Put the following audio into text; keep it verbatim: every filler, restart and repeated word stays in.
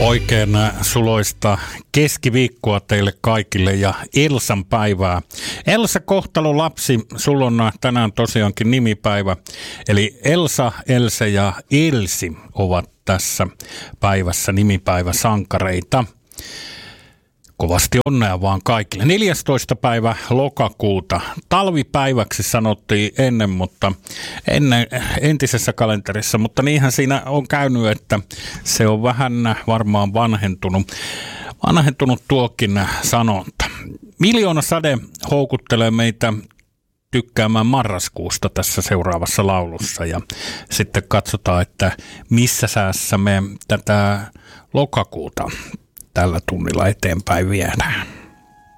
Oikein suloista keskiviikkoa teille kaikille ja Elsan päivää. Elsa Kohtalo lapsi, sulla on tänään tosiaankin nimipäivä. Eli Elsa, Else ja Elsi ovat tässä päivässä nimipäiväsankareita. Kovasti onnea vaan kaikille. neljästoista päivä lokakuuta. Talvipäiväksi sanottiin ennen, mutta ennen, entisessä kalenterissa, mutta niinhän siinä on käynyt, että se on vähän varmaan vanhentunut, vanhentunut tuokin sanonta. Miljoona sade houkuttelee meitä tykkäämään marraskuusta tässä seuraavassa laulussa ja sitten katsotaan, että missä säässä me tätä lokakuuta tällä tunnilla eteenpäin viedään.